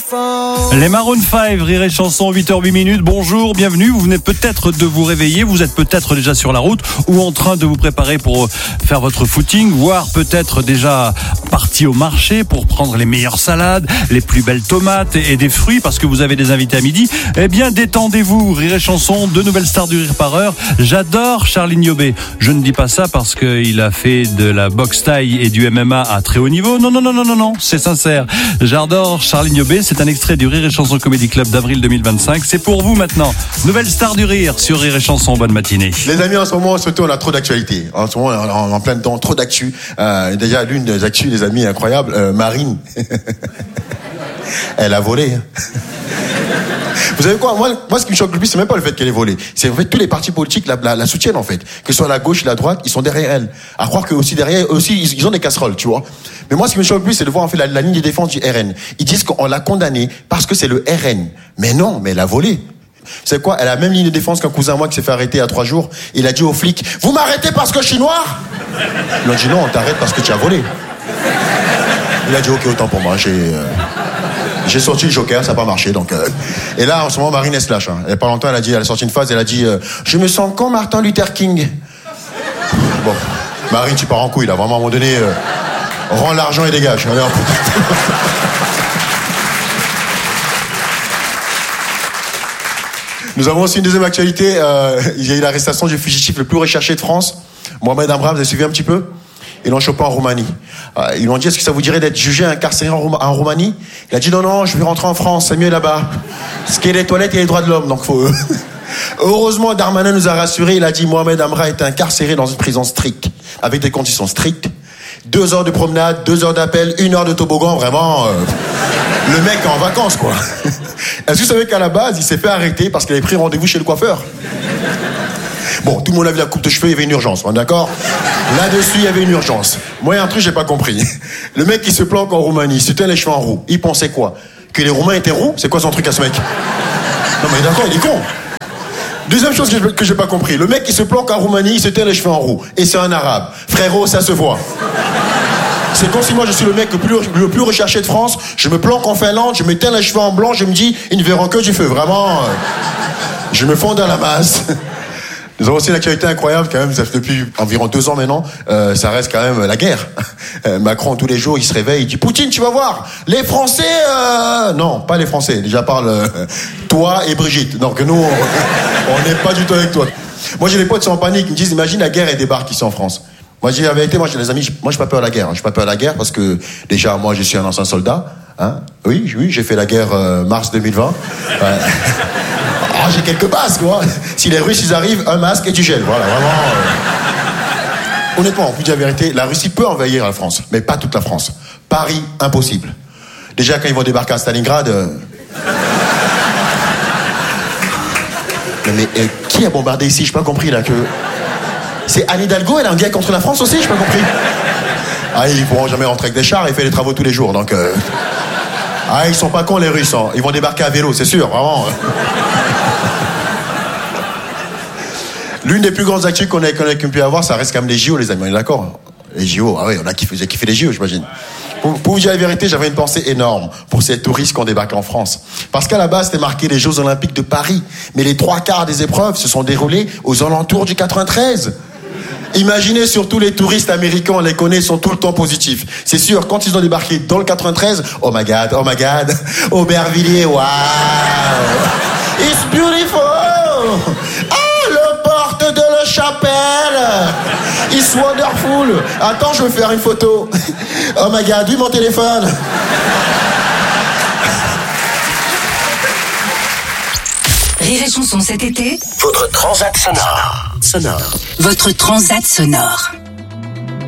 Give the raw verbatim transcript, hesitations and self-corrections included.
Les Maroon cinq, Rire et Chanson, huit heures huit minutes. Bonjour, bienvenue. Vous venez peut-être de vous réveiller, vous êtes peut-être déjà sur la route ou en train de vous préparer pour faire votre footing, voire peut-être déjà parti au marché pour prendre les meilleures salades, les plus belles tomates et des fruits parce que vous avez des invités à midi. Eh bien, détendez-vous. Rire et Chanson, deux nouvelles stars du rire par heure. J'adore Charlie Niobé. Je ne dis pas ça parce qu'il a fait de la boxe thaï et du M M A à très haut niveau. Non, non, non, non, non, non, c'est sincère. J'adore Charlie Niobé. C'est un extrait du Rire et Chanson Comedy Club d'avril deux mille vingt-cinq. C'est pour vous maintenant. Nouvelle star du rire sur Rire et Chanson. Bonne matinée. Les amis, en ce moment, surtout, on a trop d'actualité. En ce moment, on est en plein dedans, trop d'actu. Euh, déjà, l'une des actus, les amis, incroyable, euh, Marine. Elle a volé. Vous savez quoi, moi, moi, ce qui me choque le plus, c'est même pas le fait qu'elle ait volé. C'est en fait tous les partis politiques la, la, la soutiennent en fait. Que ce soit la gauche et la droite, ils sont derrière elle. À croire que aussi derrière, aussi, ils, ils ont des casseroles, tu vois. Mais moi, ce qui me choque le plus, c'est de voir en fait la, la ligne de défense du R N. Ils disent qu'on l'a condamnée parce que c'est le R N. Mais non, mais elle a volé. C'est quoi? Elle a la même ligne de défense qu'un cousin à moi qui s'est fait arrêter il y a trois jours. Il a dit aux flics, vous m'arrêtez parce que je suis noir? Ils ont dit non, on t'arrête parce que tu as volé. Il a dit ok, autant pour moi, j'ai... Euh... J'ai sorti le Joker, ça n'a pas marché. Donc, euh... Et là, en ce moment, Marine, elle se lâche. Hein. Il n'y a pas longtemps, elle a dit, elle a sorti une phase, elle a dit euh, je me sens comme Martin Luther King. Bon, Marine, tu pars en couille, là. Vraiment, à un moment donné, euh... rends l'argent et dégage. Allez, hop. Nous avons aussi une deuxième actualité. Euh... Il y a eu l'arrestation du fugitif le plus recherché de France, Mohamed Amra. Vous avez suivi un petit peu? Ils l'ont chopé en Roumanie. Euh, ils lui ont dit, est-ce que ça vous dirait d'être jugé, incarcéré en, Roum- en Roumanie? Il a dit, non, non, je vais rentrer en France, c'est mieux là-bas. Ce qui est les toilettes et les droits de l'homme, donc faut... Heureusement, Darmanin nous a rassurés, il a dit, Mohamed Amra est incarcéré dans une prison stricte, avec des conditions strictes. Deux heures de promenade, deux heures d'appel, une heure de toboggan, vraiment... Euh... Le mec est en vacances, quoi. Est-ce que vous savez qu'à la base, il s'est fait arrêter parce qu'il avait pris rendez-vous chez le coiffeur? Bon, tout le monde a vu la coupe de cheveux, il y avait une urgence, on est d'accord? Là-dessus, il y avait une urgence. Moi, il y a un truc, j'ai pas compris. Le mec qui se planque en Roumanie, il se tient les cheveux en roue. Il pensait quoi? Que les Roumains étaient roux? C'est quoi son truc à ce mec? Non, mais d'accord, il est con. Deuxième chose que, je, que j'ai pas compris. Le mec qui se planque en Roumanie, il se tient les cheveux en roue. Et c'est un arabe. Frérot, ça se voit. C'est comme si moi, je suis le mec le plus, le plus recherché de France. Je me planque en Finlande, je me teins les cheveux en blanc, je me dis, ils ne verront que du feu. Vraiment, euh, je me fonds dans la masse. Nous avons aussi une actualité incroyable quand même, ça fait depuis environ deux ans maintenant, euh, ça reste quand même la guerre. Euh, Macron, tous les jours, il se réveille, il dit « Poutine, tu vas voir, les Français... Euh... » Non, pas les Français, déjà parle euh, toi et Brigitte. Donc nous, on n'est pas du tout avec toi. Moi, j'ai des potes qui sont en panique, ils me disent « Imagine la guerre, elle débarque ici en France. » Moi, j'ai la vérité, moi, j'ai des amis, moi, j'ai pas peur de la guerre. Hein. J'ai pas peur de la guerre parce que, déjà, moi, je suis un ancien soldat. Hein. Oui, oui, j'ai fait la guerre euh, mars deux mille vingt. Ouais. Ah, j'ai quelques bases, quoi. Si les Russes, ils arrivent, un masque et du gel. Voilà, vraiment. Euh... Honnêtement, on vous dit la vérité, la Russie peut envahir la France, mais pas toute la France. Paris, impossible. Déjà, quand ils vont débarquer à Stalingrad... Euh... Mais euh, qui a bombardé ici? J'ai pas compris, là, que... C'est Anne Hidalgo, elle a un guerre contre la France aussi, j'ai pas compris. Ah, ils pourront jamais rentrer avec des chars, il fait les travaux tous les jours, donc... Euh... Ah, ils sont pas cons, les Russes, hein. Ils vont débarquer à vélo, c'est sûr, vraiment. L'une des plus grandes actus qu'on a, qu'on a pu avoir, ça reste quand même les J O, les amis, on est d'accord? Les J O, ah oui, on a kiffé, j'ai kiffé les J O, j'imagine. Pour, pour vous dire la vérité, j'avais une pensée énorme pour ces touristes qui ont débarqué en France. Parce qu'à la base, c'était marqué les Jeux Olympiques de Paris. Mais les trois quarts des épreuves se sont déroulées aux alentours du quatre-vingt-treize. Imaginez surtout les touristes américains, on les connaît, sont tout le temps positifs. C'est sûr, quand ils ont débarqué dans le quatre-vingt-treize, oh my god, oh my god, Aubervilliers, wow, it's beautiful. Ah, le porte de la chapelle, it's wonderful. Attends, je vais faire une photo. Oh my god, oui, mon téléphone. Rire et Chanson cet été. Votre transat sonore. Sonore. Votre transat sonore.